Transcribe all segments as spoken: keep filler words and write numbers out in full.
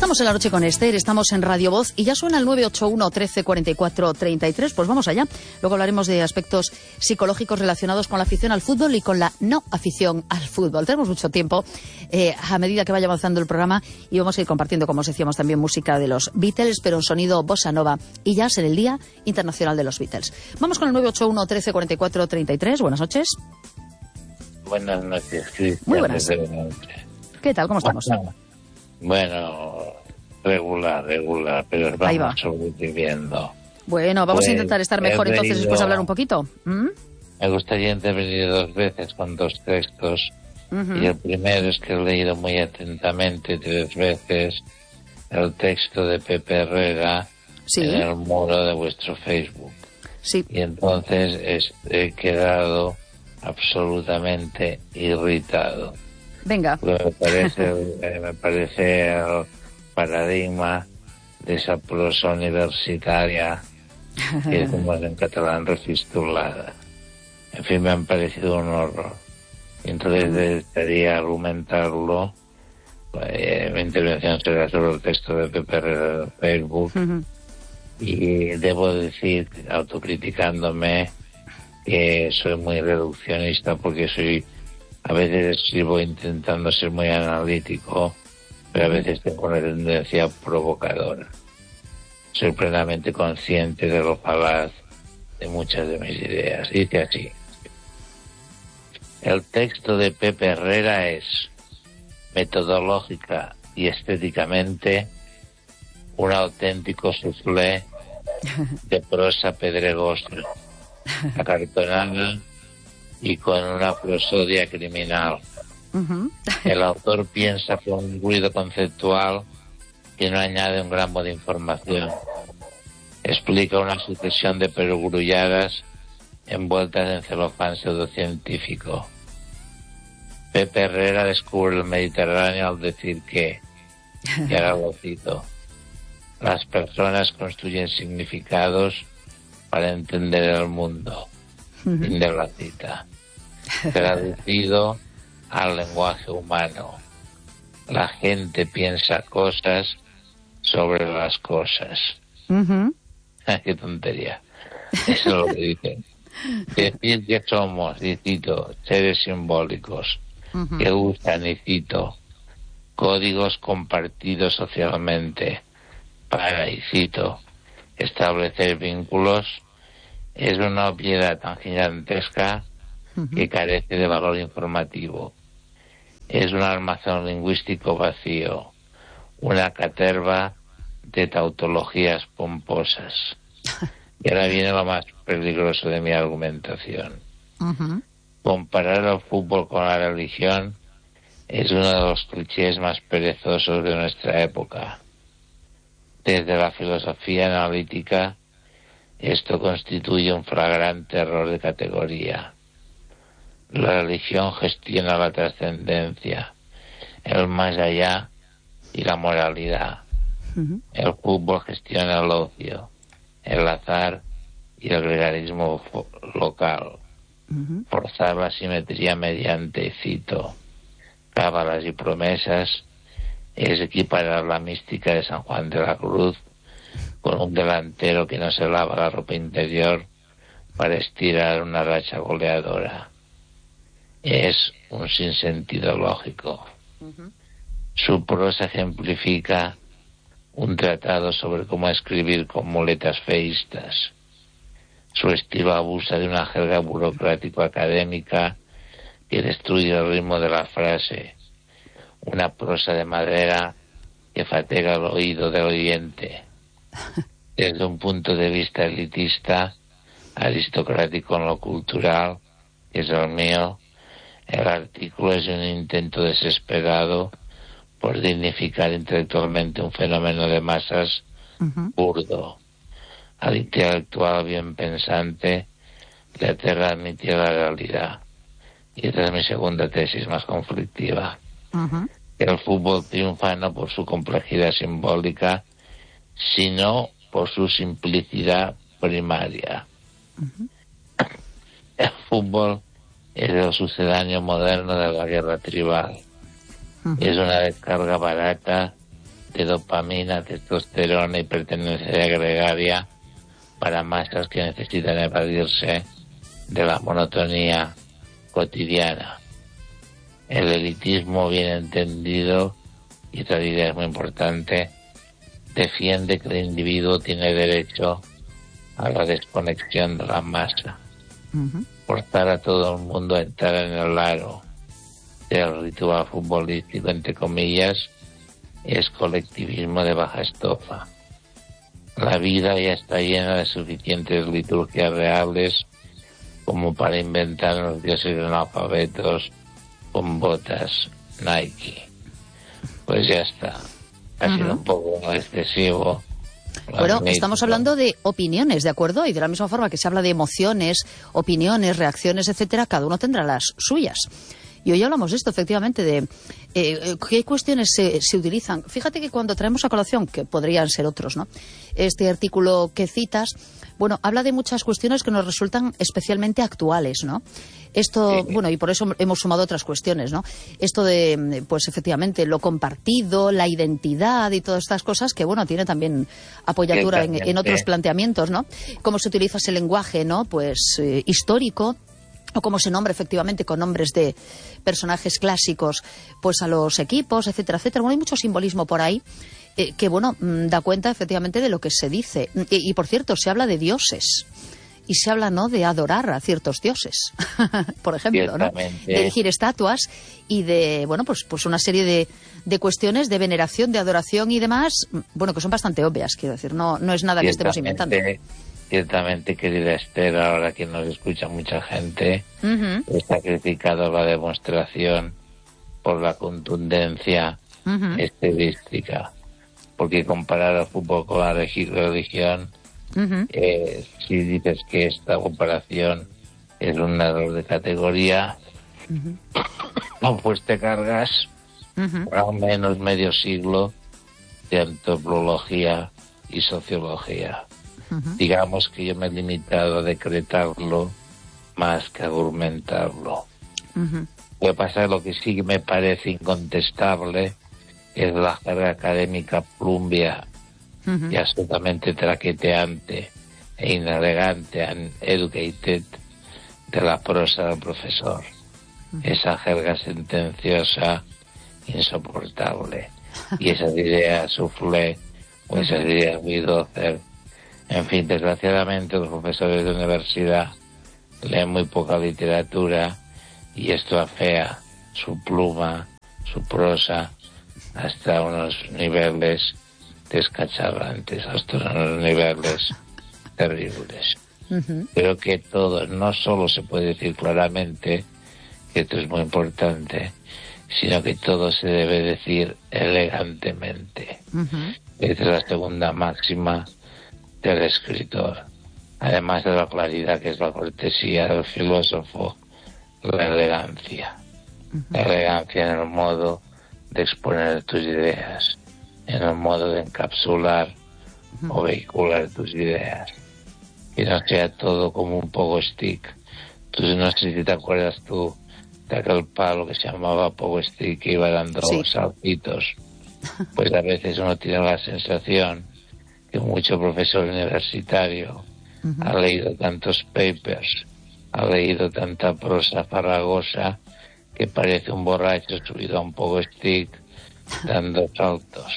Estamos en La Noche con Esther, estamos en Radio Voz y ya suena el nueve ocho uno, trece, cuarenta y cuatro, treinta y tres. Pues vamos allá. Luego hablaremos de aspectos psicológicos relacionados con la afición al fútbol y con la no afición al fútbol. Tenemos mucho tiempo eh, a medida que vaya avanzando el programa y vamos a ir compartiendo, como os decíamos, también música de los Beatles, pero en sonido bossa nova y jazz en el Día Internacional de los Beatles. Vamos con el nueve ocho uno, trece, cuarenta y cuatro, treinta y tres. Buenas noches. Buenas noches, Cristian. Muy buenas. ¿Qué tal? ¿Cómo estamos? Bueno, bueno, regular, regular, pero vamos sobreviviendo. Bueno, vamos pues, a intentar estar mejor entonces venido, después de hablar un poquito. ¿Mm? Me gustaría intervenir dos veces con dos textos. Uh-huh. Y el primero es que he leído muy atentamente tres veces el texto de Pepe Herrera ¿Sí? en el muro de vuestro Facebook. Sí. Y entonces es, he quedado absolutamente irritado. Venga. Me parece, me parece el paradigma de esa prosa universitaria que decimos en catalán refistulada. En fin, me han parecido un horror. Entonces desearía argumentarlo. Eh, mi intervención será sobre el texto de Pepe Herrera de Facebook. Uh-huh. Y debo decir, autocriticándome, que soy muy reduccionista porque soy, a veces escribo intentando ser muy analítico, pero a veces tengo una tendencia provocadora. Soy plenamente consciente de lo falaz de muchas de mis ideas. Dice así: el texto de Pepe Herrera es, metodológica y estéticamente, un auténtico soufflé de prosa pedregosa, acartonada y con una prosodia criminal. Uh-huh. El autor piensa con un ruido conceptual que no añade un gramo de información. Explica una sucesión de perogrulladas envueltas en celofán pseudocientífico. Pepe Herrera descubre el Mediterráneo al decir que, y ahora lo cito, las personas construyen significados para entender el mundo. Uh-huh. Fin de la cita. Traducido al lenguaje humano. La gente piensa cosas sobre las cosas. Uh-huh. Qué tontería. Eso es lo que dicen. Decir que somos, y cito, seres simbólicos, uh-huh. que usan, y cito, códigos compartidos socialmente para, y cito, establecer vínculos, es una obviedad tan gigantesca uh-huh. que carece de valor informativo. Es un almacén lingüístico vacío, una caterva de tautologías pomposas. Y ahora viene lo más peligroso de mi argumentación. Uh-huh. Comparar el fútbol con la religión es uno de los clichés más perezosos de nuestra época. Desde la filosofía analítica, esto constituye un flagrante error de categoría. La religión gestiona la trascendencia, el más allá y la moralidad. Uh-huh. El fútbol gestiona el ocio, el azar y el gregarismo fo- local. Uh-huh. Forzar la simetría mediante, cito, cábalas y promesas es equiparar la mística de San Juan de la Cruz con un delantero que no se lava la ropa interior para estirar una racha goleadora. Es un sinsentido lógico. Uh-huh. Su prosa ejemplifica un tratado sobre cómo escribir con muletas feístas. Su estilo abusa de una jerga burocrático-académica que destruye el ritmo de la frase. Una prosa de madera que fatiga el oído del oyente. Desde un punto de vista elitista, aristocrático en lo cultural, que es el mío, el artículo es un intento desesperado por dignificar intelectualmente un fenómeno de masas uh-huh. burdo. Al intelectual bien pensante le aterra admitir la realidad. Y esta es mi segunda tesis más conflictiva. Uh-huh. El fútbol triunfa no por su complejidad simbólica, sino por su simplicidad primaria. Uh-huh. El fútbol es el sucedáneo moderno de la guerra tribal. Uh-huh. Es una descarga barata de dopamina, testosterona y pertenencia gregaria para masas que necesitan evadirse de la monotonía cotidiana. El elitismo bien entendido, y esta idea es muy importante, defiende que el individuo tiene derecho a la desconexión de la masa. Uh-huh. Forzar a todo el mundo a entrar en el aro del ritual futbolístico, entre comillas, es colectivismo de baja estofa. La vida ya está llena de suficientes liturgias reales como para inventar los dioses analfabetos con botas Nike. Pues ya está. Ha sido uh-huh. un poco excesivo. Bueno, estamos hablando de opiniones, ¿de acuerdo? Y de la misma forma que se habla de emociones, opiniones, reacciones, etcétera, cada uno tendrá las suyas. Y hoy hablamos de esto, efectivamente, de eh, qué cuestiones se, se utilizan. Fíjate que cuando traemos a colación, que podrían ser otros, ¿no?, este artículo que citas, bueno, habla de muchas cuestiones que nos resultan especialmente actuales, ¿no? Esto, sí. bueno, y por eso hemos sumado otras cuestiones, ¿no? Esto de, pues efectivamente, lo compartido, la identidad y todas estas cosas que, bueno, tiene también apoyatura en, en otros planteamientos, ¿no? Cómo se utiliza ese lenguaje, ¿no?, pues eh, histórico, o cómo se nombra efectivamente con nombres de personajes clásicos pues a los equipos, etcétera, etcétera. Bueno, hay mucho simbolismo por ahí eh, que, bueno, da cuenta efectivamente de lo que se dice. Y, y, por cierto, se habla de dioses y se habla, ¿no?, de adorar a ciertos dioses, por ejemplo, ¿no?, de erigir estatuas y de, bueno, pues, pues una serie de, de cuestiones de veneración, de adoración y demás, bueno, que son bastante obvias, quiero decir, no, no es nada que estemos inventando. Ciertamente, querida Esther, ahora que nos escucha mucha gente, uh-huh. he sacrificado la demostración por la contundencia uh-huh. estadística, porque comparar el fútbol con la religión, uh-huh. eh, si dices que esta comparación es un error de categoría, uh-huh. pues te cargas uh-huh. al menos medio siglo de antropología y sociología. Uh-huh. Digamos que yo me he limitado a decretarlo más que a argumentarlo. Uh-huh. Lo que pasa es lo que sí que me parece incontestable es la jerga académica plumbia uh-huh. y absolutamente traqueteante e inelegante and educated de la prosa del profesor. Uh-huh. Esa jerga sentenciosa insoportable y esas ideas soufflé o esas ideas bulldozer. En fin, desgraciadamente los profesores de universidad leen muy poca literatura y esto afea su pluma, su prosa, hasta unos niveles descacharrantes, hasta unos niveles terribles. Uh-huh. Creo que todo, no solo se puede decir claramente, que esto es muy importante, sino que todo se debe decir elegantemente. Uh-huh. Esta es la segunda máxima del escritor, además de la claridad que es la cortesía del filósofo, la elegancia, uh-huh. la elegancia en el modo de exponer tus ideas, en el modo de encapsular uh-huh. o vehicular tus ideas, que no sea todo como un pogo stick. Tú no sé si te acuerdas tú de aquel palo que se llamaba pogo stick que iba dando sí. saltitos, pues a veces uno tiene la sensación que mucho profesor universitario uh-huh. ha leído tantos papers, ha leído tanta prosa farragosa que parece un borracho subido a un pogo stick dando saltos.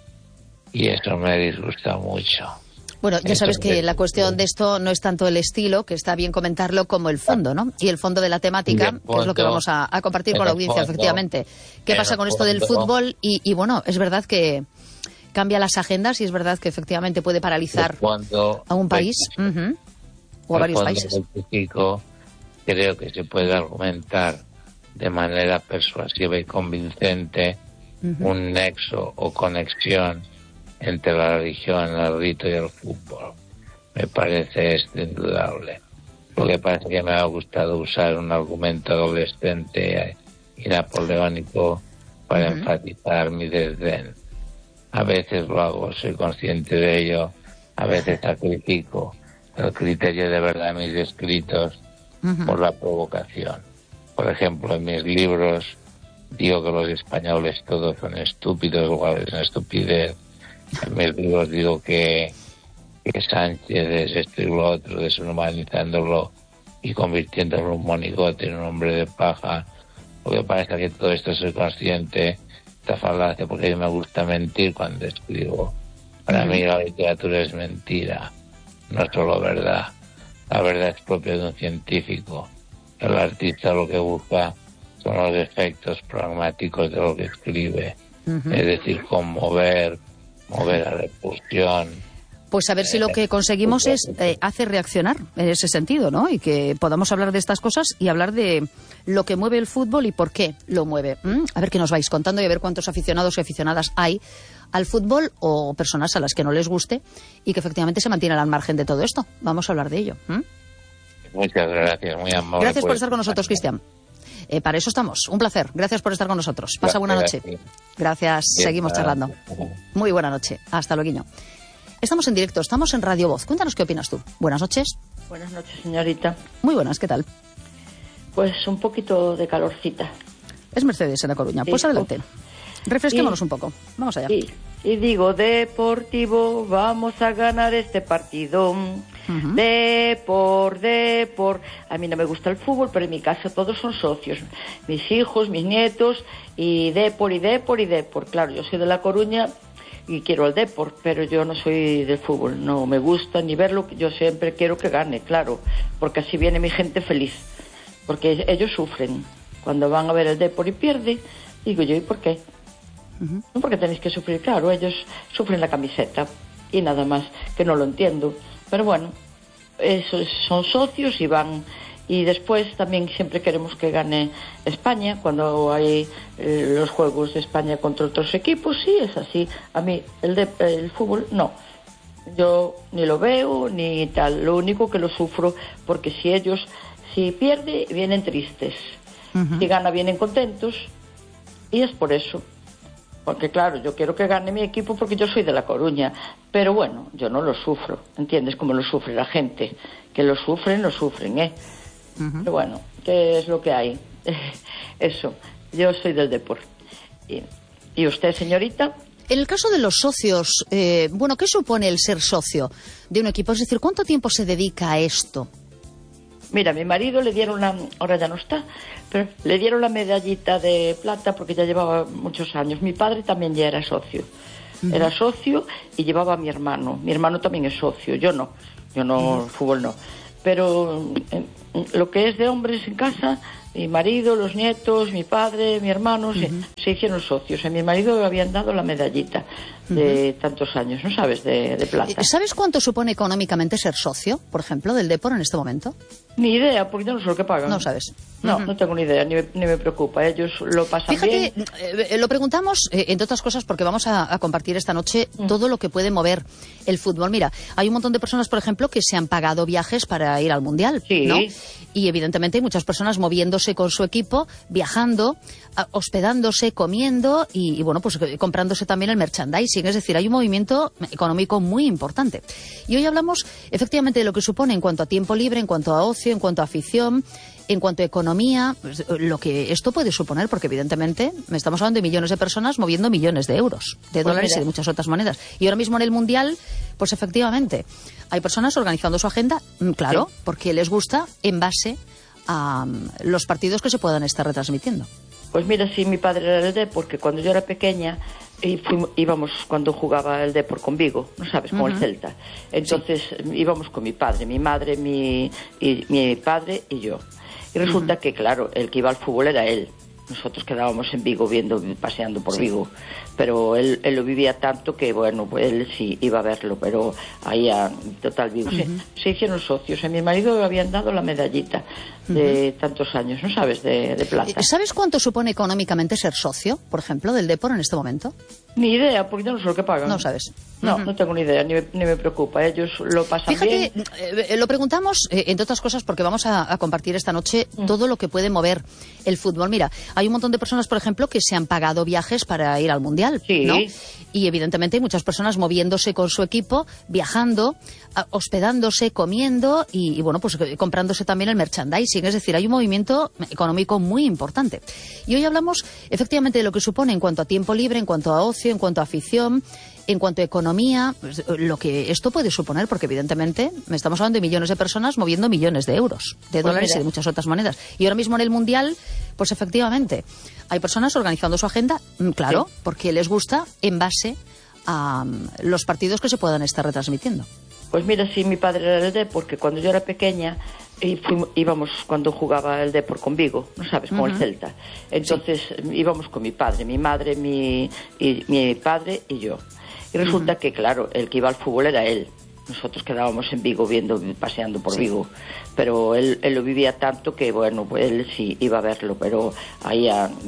Y eso me disgusta mucho. Bueno, ya sabes que la cuestión de esto no es tanto el estilo, que está bien comentarlo, como el fondo, ¿no? Y el fondo de la temática, fondo, que es lo que vamos a, a compartir con la audiencia, fondo, efectivamente. ¿Qué pasa con esto del fútbol? Y, y bueno, es verdad que cambia las agendas y es verdad que efectivamente puede paralizar a un país uh-huh, o a varios países. Político, creo que se puede argumentar de manera persuasiva y convincente uh-huh. un nexo o conexión entre la religión, el rito y el fútbol. Me parece esto indudable. Lo que pasa es que me ha gustado usar un argumento adolescente y napoleónico para uh-huh. enfatizar mi desdén. A veces lo hago, soy consciente de ello, a veces sacrifico el criterio de verdad de mis escritos uh-huh. por la provocación. Por ejemplo, en mis libros digo que los españoles todos son estúpidos, igual es una estupidez. En mis libros digo que, que Sánchez es esto y lo otro, deshumanizándolo y convirtiéndolo en un monigote, en un hombre de paja. Lo que pasa es que todo esto soy consciente, esta falacia, porque a mí me gusta mentir cuando escribo. Para mí la literatura es mentira, no solo verdad. La verdad es propia de un científico. El artista lo que busca son los efectos pragmáticos de lo que escribe. Uh-huh. Es decir, conmover, mover a repulsión. Pues a ver si lo que conseguimos es eh, hacer reaccionar en ese sentido, ¿no? Y que podamos hablar de estas cosas y hablar de lo que mueve el fútbol y por qué lo mueve. ¿Mm? A ver qué nos vais contando y a ver cuántos aficionados y aficionadas hay al fútbol o personas a las que no les guste y que efectivamente se mantienen al margen de todo esto. Vamos a hablar de ello. ¿Mm? Muchas gracias, muy amable. Gracias por pues, estar con nosotros, Cristian. Eh, para eso estamos. Un placer. Gracias por estar con nosotros. Pasa buena noche. Gracias. Bien, seguimos charlando. Muy buena noche. Hasta luego. Estamos en directo, estamos en Radio Voz. Cuéntanos qué opinas tú. Buenas noches. Buenas noches, señorita. Muy buenas, ¿qué tal? Pues un poquito de calorcita. Es Mercedes en La Coruña. Sí, pues adelante. Refresquémonos y, un poco. Vamos allá. Y, y digo, Deportivo, vamos a ganar este partido. Uh-huh. Depor, Depor. A mí no me gusta el fútbol, pero en mi casa todos son socios. Mis hijos, mis nietos, y Depor, y Depor, y Depor. Claro, yo soy de La Coruña y quiero el Depor, pero yo no soy del fútbol, no me gusta ni verlo, yo siempre quiero que gane, claro, porque así viene mi gente feliz, porque ellos sufren, cuando van a ver el Depor y pierde, digo yo, ¿y por qué? Uh-huh. No porque tenéis que sufrir, claro, ellos sufren la camiseta, y nada más, que no lo entiendo, pero bueno, esos son socios y van. Y después también siempre queremos que gane España cuando hay eh, los juegos de España contra otros equipos. Sí, es así. A mí el, de, el fútbol no. Yo ni lo veo ni tal. Lo único que lo sufro porque si ellos, si pierde, vienen tristes. Uh-huh. Si gana, vienen contentos. Y es por eso. Porque claro, yo quiero que gane mi equipo porque yo soy de La Coruña. Pero bueno, yo no lo sufro. ¿Entiendes? Como lo sufre la gente. Que lo sufren, lo sufren, ¿eh? Uh-huh. Pero bueno, ¿qué es lo que hay? Eso, yo soy del deporte. ¿Y, ¿Y usted, señorita? En el caso de los socios, eh, bueno, ¿qué supone el ser socio de un equipo? Es decir, ¿cuánto tiempo se dedica a esto? Mira, a mi marido le dieron la, ahora ya no está, pero le dieron la medallita de plata porque ya llevaba muchos años. Mi padre también ya era socio. Uh-huh. Era socio y llevaba a mi hermano. Mi hermano también es socio, yo no. Yo no, uh-huh. Fútbol no. Pero eh, lo que es de hombres en casa, mi marido, los nietos, mi padre, mi hermano, uh-huh. se, se hicieron socios. A mi marido le habían dado la medallita de uh-huh. tantos años, ¿no sabes?, de, de plata. ¿Sabes cuánto supone económicamente ser socio, por ejemplo, del Depor en este momento? Ni idea, porque yo no sé lo que pagan. No sabes. No, uh-huh. no tengo ni idea, ni me, ni me preocupa. Ellos lo pasan Fíjate, bien. Fíjate, eh, lo preguntamos, eh, entre otras cosas, porque vamos a, a compartir esta noche uh-huh. todo lo que puede mover el fútbol. Mira, hay un montón de personas, por ejemplo, que se han pagado viajes para ir al Mundial, sí. ¿no? Y evidentemente hay muchas personas moviéndose con su equipo, viajando, hospedándose, comiendo y, y bueno, pues comprándose también el merchandising. Es decir, hay un movimiento económico muy importante. Y hoy hablamos efectivamente de lo que supone en cuanto a tiempo libre, en cuanto a ocio, en cuanto a afición, en cuanto a economía, pues, lo que esto puede suponer, porque evidentemente estamos hablando de millones de personas moviendo millones de euros, de pues dólares mira. y de muchas otras monedas. Y ahora mismo en el Mundial, pues efectivamente, hay personas organizando su agenda, claro, sí. porque les gusta en base a um, los partidos que se puedan estar retransmitiendo. Pues mira, sí, mi padre era el Depor, porque cuando yo era pequeña y fuimos, íbamos cuando jugaba el Depor con Vigo, ¿no sabes? Con uh-huh. el Celta. Entonces sí. íbamos con mi padre, mi madre, mi, y, mi padre y yo. Y resulta uh-huh. que, claro, el que iba al fútbol era él. Nosotros quedábamos en Vigo viendo, paseando por sí. Vigo. Pero él, él lo vivía tanto que, bueno, pues él sí iba a verlo, pero ahí a total Vigo. Uh-huh. Se, se hicieron socios. A mi marido le habían dado la medallita de uh-huh. tantos años, ¿no sabes?, de, de plata. ¿Sabes cuánto supone económicamente ser socio, por ejemplo, del Depor en este momento? Ni idea, porque yo no sé lo que pagan. No sabes. No, uh-huh. no tengo ni idea, ni me, ni me preocupa. Ellos lo pasan Fíjate, bien. Eh, lo preguntamos, eh, entre otras cosas, porque vamos a, a compartir esta noche uh-huh. todo lo que puede mover el fútbol. Mira, hay un montón de personas, por ejemplo, que se han pagado viajes para ir al Mundial, sí. ¿no? Y evidentemente hay muchas personas moviéndose con su equipo, viajando, a, hospedándose, comiendo y, y, bueno, pues comprándose también el merchandising. Es decir, hay un movimiento económico muy importante. Y hoy hablamos, efectivamente, de lo que supone en cuanto a tiempo libre, en cuanto a ocio, en cuanto a afición, en cuanto a economía, pues, lo que esto puede suponer, porque evidentemente estamos hablando de millones de personas moviendo millones de euros, de pues dólares mira. y de muchas otras monedas. Y ahora mismo en el Mundial, pues efectivamente, hay personas organizando su agenda, claro, sí. porque les gusta en base a um, los partidos que se puedan estar retransmitiendo. Pues mira, sí, mi padre era el Depor, porque cuando yo era pequeña y fuimos, íbamos cuando jugaba el Depor con Vigo, ¿no sabes? Con uh-huh. el Celta. Entonces sí. íbamos con mi padre, mi madre, mi, y, mi padre y yo. Y resulta uh-huh. que, claro, el que iba al fútbol era él. Nosotros quedábamos en Vigo viendo, paseando por sí. Vigo. Pero él, él lo vivía tanto que, bueno, pues él sí iba a verlo, pero ahí a